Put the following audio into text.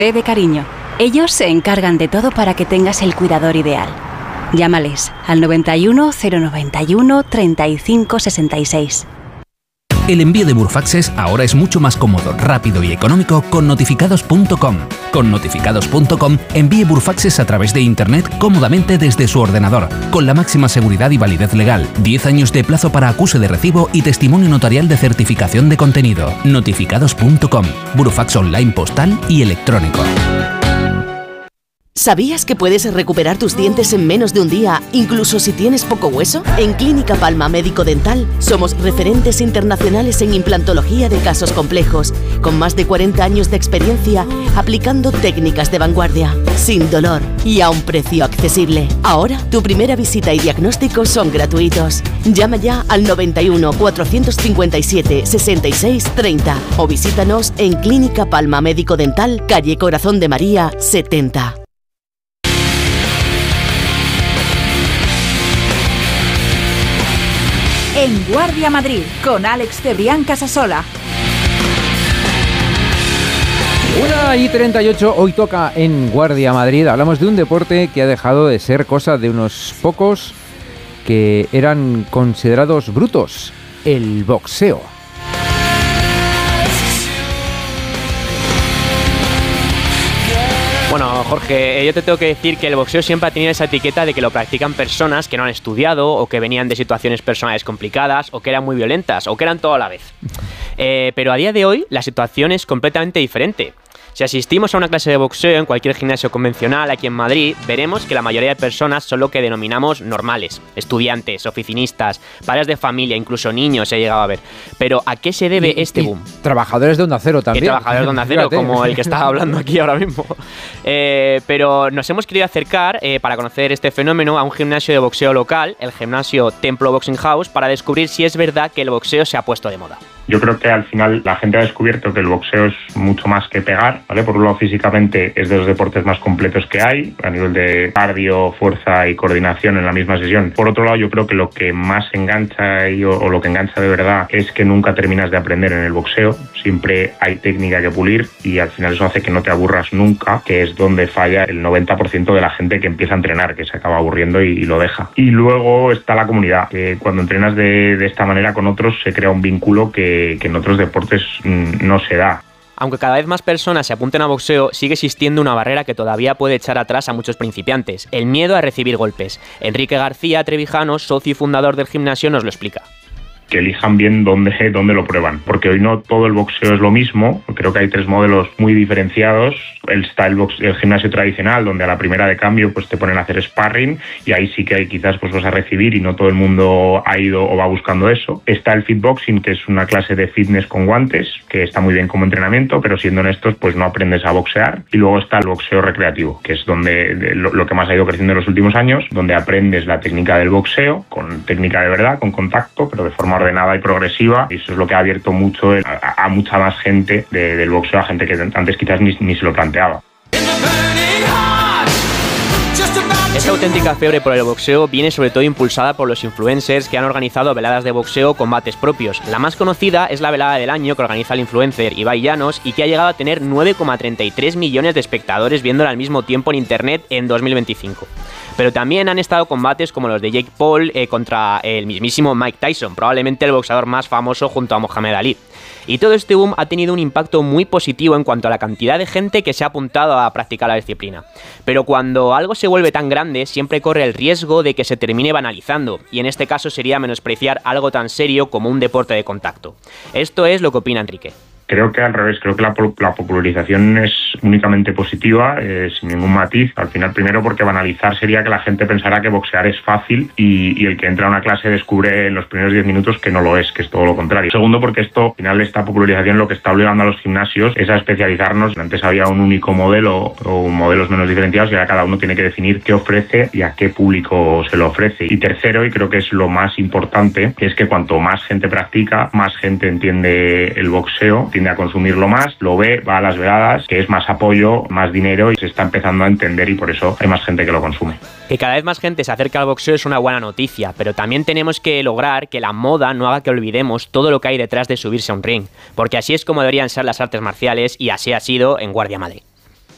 De cariño. Ellos se encargan de todo para que tengas el cuidador ideal. Llámales al 91 091 35 66. El envío de Burfaxes ahora es mucho más cómodo, rápido y económico con notificados.com. Con notificados.com envíe Burfaxes a través de Internet cómodamente desde su ordenador, con la máxima seguridad y validez legal, 10 años de plazo para acuse de recibo y testimonio notarial de certificación de contenido. Notificados.com, Burfax online postal y electrónico. ¿Sabías que puedes recuperar tus dientes en menos de un día, incluso si tienes poco hueso? En Clínica Palma Médico Dental somos referentes internacionales en implantología de casos complejos, con más de 40 años de experiencia aplicando técnicas de vanguardia, sin dolor y a un precio accesible. Ahora, tu primera visita y diagnóstico son gratuitos. Llama ya al 91 457 66 30 o visítanos en Clínica Palma Médico Dental, calle Corazón de María 70. En Guardia Madrid, con Alex Cebrián Casasola. 1:38, hoy toca en Guardia Madrid. Hablamos de un deporte que ha dejado de ser cosa de unos pocos que eran considerados brutos, el boxeo. Bueno, Jorge, yo te tengo que decir que el boxeo siempre ha tenido esa etiqueta de que lo practican personas que no han estudiado o que venían de situaciones personales complicadas o que eran muy violentas o que eran todo a la vez. Pero a día de hoy la situación es completamente diferente. Si asistimos a una clase de boxeo en cualquier gimnasio convencional aquí en Madrid, veremos que la mayoría de personas son lo que denominamos normales. Estudiantes, oficinistas, padres de familia, incluso niños se ha llegado a ver. Pero ¿a qué se debe este boom? Trabajadores de Onda Cero también. Y trabajadores de Onda Cero, como el que está hablando aquí ahora mismo. Pero nos hemos querido acercar, para conocer este fenómeno, a un gimnasio de boxeo local, el gimnasio Templo Boxing House, para descubrir si es verdad que el boxeo se ha puesto de moda. Yo creo que al final la gente ha descubierto que el boxeo es mucho más que pegar, ¿vale? Por un lado, físicamente es de los deportes más completos que hay, a nivel de cardio, fuerza y coordinación en la misma sesión. Por otro lado, yo creo que lo que más engancha o lo que engancha de verdad es que nunca terminas de aprender en el boxeo. Siempre hay técnica que pulir y al final eso hace que no te aburras nunca, que es donde falla el 90% de la gente que empieza a entrenar, que se acaba aburriendo y lo deja. Y luego está la comunidad, que cuando entrenas de esta manera con otros se crea un vínculo que en otros deportes no se da. Aunque cada vez más personas se apunten a boxeo, sigue existiendo una barrera que todavía puede echar atrás a muchos principiantes: el miedo a recibir golpes. Enrique García Trevijano, socio y fundador del gimnasio, nos lo explica. Que elijan bien dónde lo prueban, porque hoy no todo el boxeo es lo mismo. Creo que hay 3 modelos muy diferenciados. Está el gimnasio tradicional, donde a la primera de cambio pues te ponen a hacer sparring y ahí sí que hay quizás pues vas a recibir y no todo el mundo ha ido o va buscando eso. Está el fitboxing, que es una clase de fitness con guantes, que está muy bien como entrenamiento, pero siendo honestos pues no aprendes a boxear. Y luego está el boxeo recreativo, que es donde lo que más ha ido creciendo en los últimos años, donde aprendes la técnica del boxeo, con técnica de verdad, con contacto, pero de forma ordenada y progresiva, y eso es lo que ha abierto mucho a mucha más gente del boxeo, a gente que antes quizás ni se lo planteaba. Esta auténtica fiebre por el boxeo viene sobre todo impulsada por los influencers que han organizado veladas de boxeo con combates propios. La más conocida es la velada del año que organiza el influencer Ibai Llanos y que ha llegado a tener 9,33 millones de espectadores viéndola al mismo tiempo en internet en 2025. Pero también han estado combates como los de Jake Paul contra el mismísimo Mike Tyson, probablemente el boxeador más famoso junto a Mohamed Ali. Y todo este boom ha tenido un impacto muy positivo en cuanto a la cantidad de gente que se ha apuntado a practicar la disciplina. Pero cuando algo se vuelve tan grande, siempre corre el riesgo de que se termine banalizando, y en este caso sería menospreciar algo tan serio como un deporte de contacto. Esto es lo que opina Enrique. Creo que al revés, creo que la popularización es únicamente positiva, sin ningún matiz. Al final, primero porque banalizar sería que la gente pensara que boxear es fácil y el que entra a una clase descubre en los primeros 10 minutos que no lo es, que es todo lo contrario. Segundo, porque al final esta popularización lo que está obligando a los gimnasios es a especializarnos. Antes había un único modelo o modelos menos diferenciados y ahora cada uno tiene que definir qué ofrece y a qué público se lo ofrece. Y tercero, y creo que es lo más importante, es que cuanto más gente practica, más gente entiende el boxeo, tiende a consumirlo más, lo ve, va a las veladas, que es más apoyo, más dinero y se está empezando a entender y por eso hay más gente que lo consume. Que cada vez más gente se acerque al boxeo es una buena noticia, pero también tenemos que lograr que la moda no haga que olvidemos todo lo que hay detrás de subirse a un ring, porque así es como deberían ser las artes marciales y así ha sido en Guardia Madrid.